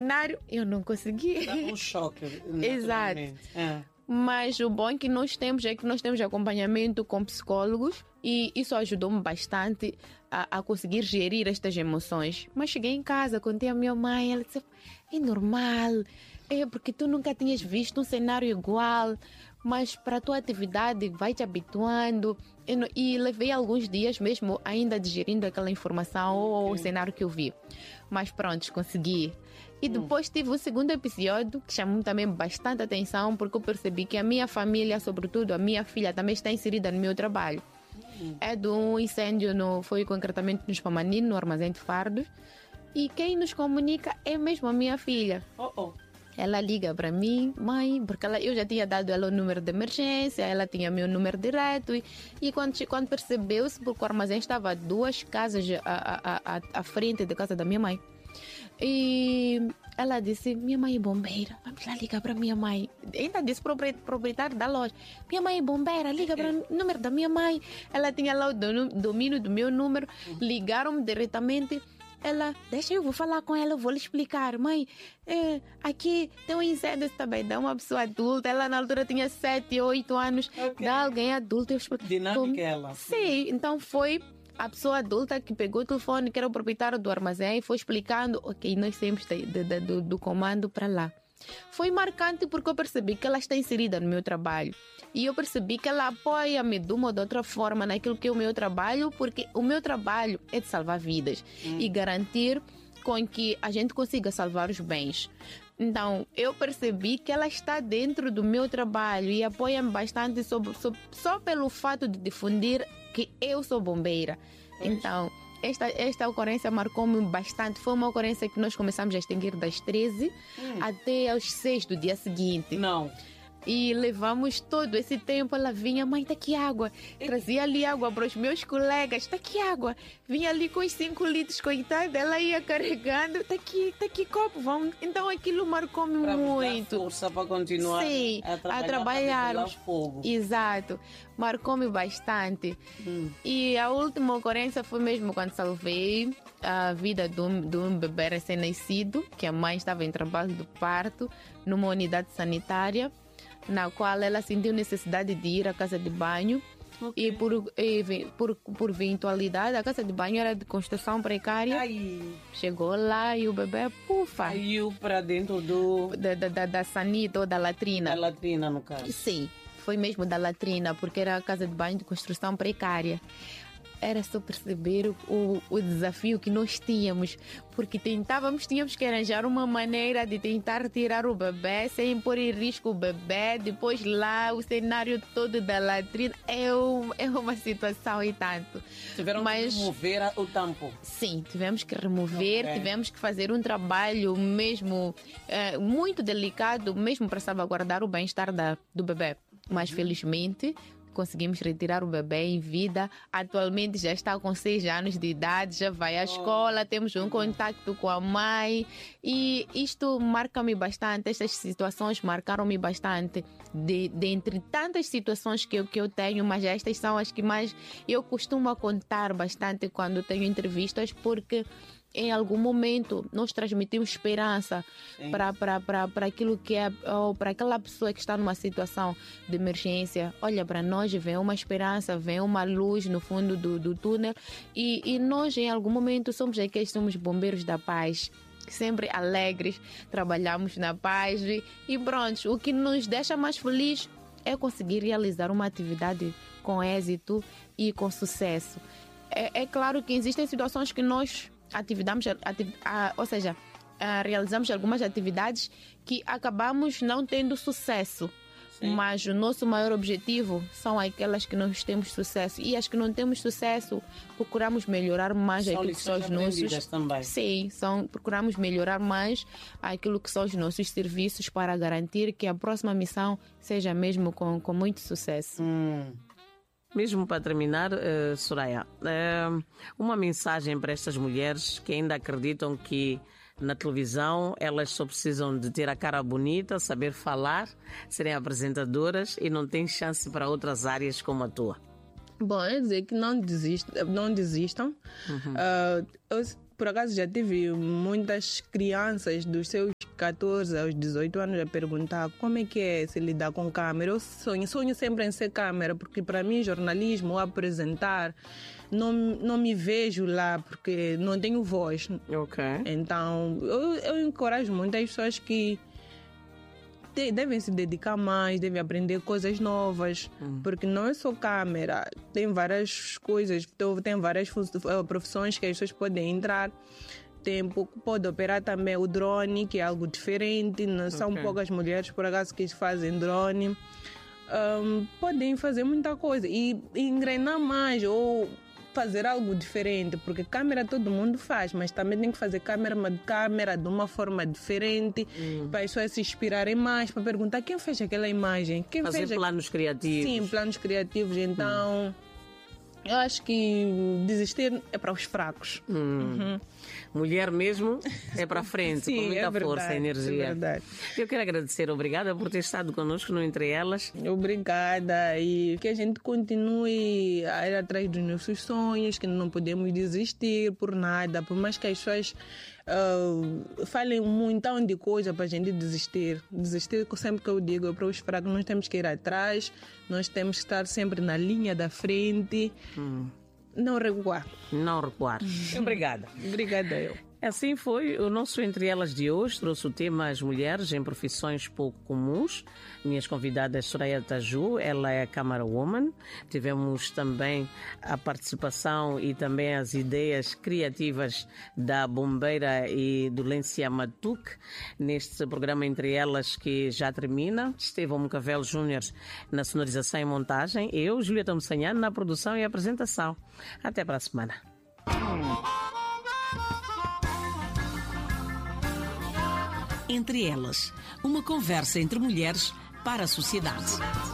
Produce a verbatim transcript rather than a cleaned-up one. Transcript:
cenário, eu não consegui. Dá um choque. Exato. É. Mas o bom que nós temos é que nós temos acompanhamento com psicólogos e isso ajudou-me bastante a, a conseguir gerir estas emoções. Mas cheguei em casa, contei à minha mãe, ela disse, é normal, é porque tu nunca tinhas visto um cenário igual, mas para a tua atividade vai te habituando. E, no, e levei alguns dias mesmo ainda digerindo aquela informação ou o cenário que eu vi. Mas pronto, consegui. E depois tive o segundo episódio que chamou também bastante atenção porque eu percebi que a minha família, sobretudo a minha filha, também está inserida no meu trabalho. É de um incêndio, no, foi concretamente no Spamanino, no armazém de fardos. E quem nos comunica é mesmo a minha filha. Oh, oh. Ela liga para mim, mãe, porque ela, eu já tinha dado ela o número de emergência, ela tinha meu número direto. E, e quando, quando percebeu-se, porque o armazém estava a duas casas à, à, à, à frente da casa da minha mãe. E ela disse, minha mãe é bombeira, vamos lá ligar para minha mãe. Ainda disse para o proprietário da loja, minha mãe é bombeira, liga para o número da minha mãe. Ela tinha lá o domínio do meu número, ligaram-me diretamente. Ela, deixa eu vou falar com ela, eu vou lhe explicar. Mãe, é, aqui tem um incêndio também, dá uma pessoa adulta. Ela na altura tinha sete, oito anos, okay. Dá alguém adulto. Eu explico, dinâmica ela. Sim, então foi a pessoa adulta que pegou o telefone, que era o proprietário do armazém, e foi explicando, ok, nós temos de, de, de, do, do comando para lá. Foi marcante porque eu percebi que ela está inserida no meu trabalho. E eu percebi que ela apoia-me de uma ou de outra forma naquilo que é o meu trabalho, porque o meu trabalho é de salvar vidas hum. e garantir com que a gente consiga salvar os bens. Então, eu percebi que ela está dentro do meu trabalho e apoia-me bastante sobre, sobre, só pelo fato de difundir que eu sou bombeira. Então, esta, esta ocorrência marcou-me bastante. Foi uma ocorrência que nós começamos a extinguir das treze hum. até aos seis do dia seguinte. Não. E levamos todo esse tempo. Ela vinha, mãe, tá aqui água. Trazia ali água para os meus colegas. Tá aqui água. Vinha ali com os cinco litros, coitada. Ela ia carregando. Tá aqui, tá aqui copo. Vamos. Então aquilo marcou-me muito. Dar força para continuar Sim, a trabalhar. A trabalhar. Fogo. Exato. Marcou-me bastante. Hum. E a última ocorrência foi mesmo quando salvei a vida de um, de um bebê recém-nascido, que a mãe estava em trabalho de parto numa unidade sanitária, na qual ela sentiu necessidade de ir à casa de banho. Okay. E, por, e por, por eventualidade, a casa de banho era de construção precária. Ai. Chegou lá e o bebê, pufa, caiu para dentro do... Da, da, da, da sanita ou da latrina. Da latrina, no caso. Sim, foi mesmo da latrina, porque era a casa de banho de construção precária. Era só perceber o, o desafio que nós tínhamos, porque tentávamos, tínhamos que arranjar uma maneira de tentar tirar o bebê sem pôr em risco o bebê. Depois lá, o cenário todo da latrina é, um, é uma situação e tanto. Tiveram Mas, que remover o tampo? Sim, tivemos que remover, okay. tivemos que fazer um trabalho mesmo é, muito delicado, mesmo para salvaguardar o bem-estar da, do bebê. Mas uhum. felizmente conseguimos retirar o bebê em vida. Atualmente já está com seis anos de idade, já vai à escola, temos um contato com a mãe e isto marca-me bastante, estas situações marcaram-me bastante. De, de entre tantas situações que eu, que eu tenho, mas estas são as que mais eu costumo contar bastante quando tenho entrevistas, porque em algum momento nós transmitimos esperança para aquilo que é, ou para aquela pessoa que está numa situação de emergência. Olha, para nós vem uma esperança, vem uma luz no fundo do, do túnel e, e nós em algum momento somos aqueles, somos bombeiros da paz, sempre alegres, trabalhamos na paz e, e pronto, o que nos deixa mais feliz é conseguir realizar uma atividade com êxito e com sucesso. É, é claro que existem situações que nós atividades, ativ, a, ou seja, a, realizamos algumas atividades que acabamos não tendo sucesso. Sim. Mas o nosso maior objetivo são aquelas que nós temos sucesso. E as que não temos sucesso, procuramos melhorar mais são aquilo que são os nossos. Também. Sim, são, procuramos melhorar mais aquilo que são os nossos serviços para garantir que a próxima missão seja mesmo com, com muito sucesso. Hum. Mesmo para terminar, uh, Soraya, uh, uma mensagem para estas mulheres que ainda acreditam que na televisão elas só precisam de ter a cara bonita, saber falar, serem apresentadoras e não têm chance para outras áreas como a tua. Bom, é dizer que não desistam. Não desistam. Uhum. Uh, eu, por acaso, já tive muitas crianças dos seus catorze aos dezoito anos a perguntar como é que é se lidar com câmera. Eu sonho, sonho sempre em ser câmera, porque para mim jornalismo ou apresentar, não, não me vejo lá porque não tenho voz. Ok. Então, eu, eu encorajo muito as pessoas que de- devem se dedicar mais, devem aprender coisas novas, Hum. porque não é só câmera, tem várias coisas, então, tem várias fun- eh, profissões que as pessoas podem entrar. Tem, po- pode operar também o drone, que é algo diferente, não são Ok. poucas mulheres, por acaso, que fazem drone. Ahm, podem fazer muita coisa e, e engrenar mais ou fazer algo diferente, porque câmera todo mundo faz, mas também tem que fazer câmera, uma câmera de uma forma diferente, para as pessoas se inspirarem mais, para perguntar quem fez aquela imagem, quem Fazer fez a- planos criativos. Sim, planos criativos. Então, eu acho que desistir é para os fracos. Hum. Mulher mesmo é para frente, Sim, com muita é verdade, força, é energia. verdade. Eu quero agradecer, obrigada por ter estado connosco no Entre Elas. Obrigada, e que a gente continue a ir atrás dos nossos sonhos, que não podemos desistir por nada, por mais que as pessoas ah, falem um montão de coisa para a gente desistir. Desistir, sempre que eu digo, é para os fracos, nós temos que ir atrás, nós temos que estar sempre na linha da frente, não recuar. Não recuar. Obrigada. Obrigada, eu. Assim foi o nosso Entre Elas de hoje. Trouxe o tema As Mulheres em Profissões Pouco Comuns. Minhas convidadas, Soraya Taju, ela é a Camera Woman. Tivemos também a participação e também as ideias criativas da bombeira e do Lência Matuque neste programa Entre Elas, que já termina. Estevão Mucavel Júnior na sonorização e montagem. Eu, Julieta Moçanhano, na produção e apresentação. Até para a semana. Entre Elas, uma conversa entre mulheres para a sociedade.